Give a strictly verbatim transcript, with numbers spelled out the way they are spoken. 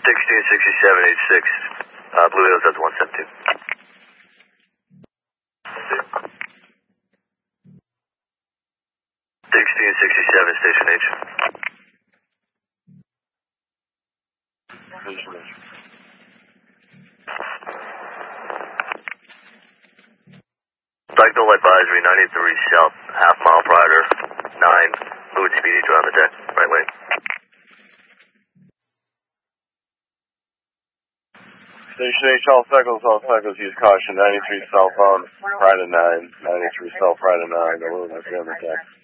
sixteen sixty-seven eighty-six, uh, Blue Hills, that's one seventy-two. sixteen sixty-seven, Station H. Station H. Signal advisory, ninety-three south, half mile prior to nine, fluid speedy, around the deck, right lane. Station H, all cycles, all cycles, use caution, ninety-three southbound, prior to nine, ninety-three south, prior to nine, the luminous on the deck.